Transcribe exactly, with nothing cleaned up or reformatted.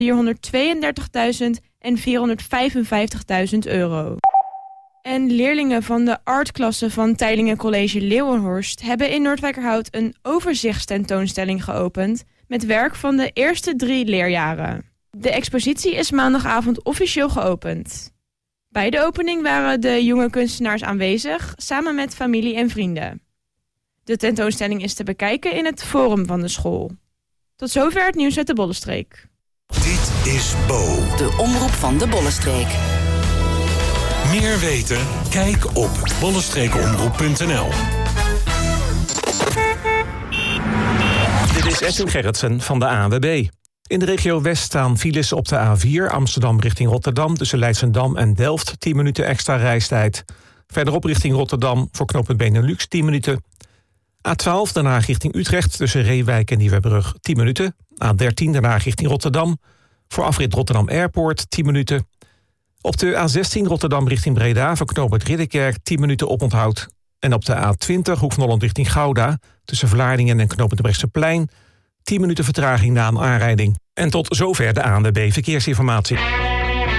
vierhonderdtweeëndertigduizend en vierhonderdvijfenvijftigduizend euro. En leerlingen van de artklasse van Teylingen College Leeuwenhorst hebben in Noordwijkerhout een overzichtstentoonstelling geopend met werk van de eerste drie leerjaren. De expositie is maandagavond officieel geopend. Bij de opening waren de jonge kunstenaars aanwezig, samen met familie en vrienden. De tentoonstelling is te bekijken in het forum van de school. Tot zover het nieuws uit de Bollenstreek. Dit is Bo, de omroep van de Bollenstreek. Meer weten? Kijk op bollenstreekomroep punt n l. Dit is Edwin Gerritsen van de A N W B. In de regio West staan files op de A vier Amsterdam richting Rotterdam tussen Leidschendam en Delft tien minuten extra reistijd. Verderop richting Rotterdam voor knooppunt Benelux tien minuten. A twaalf Den Haag richting Utrecht tussen Reewijk en Nieuwebrug tien minuten. A dertien Den Haag richting Rotterdam voor afrit Rotterdam Airport tien minuten. Op de A zestien Rotterdam richting Breda voor knooppunt Ridderkerk tien minuten oponthoud. En op de A twintig Hoek van Holland richting Gouda tussen Vlaardingen en knooppunt Brechtseplein tien minuten vertraging na een aanrijding. En tot zover de A N W B Verkeersinformatie.